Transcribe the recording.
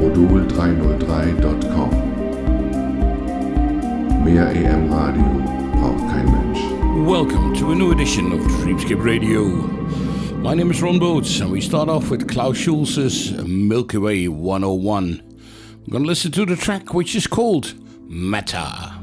modul303.com. Mehr EM-Radio braucht kein Mensch. Welcome to a new edition of Dreamscape Radio. My name is Ron Boats, and we start off with Klaus Schulze's Milky Way 101. We're going to listen to the track which is called Meta.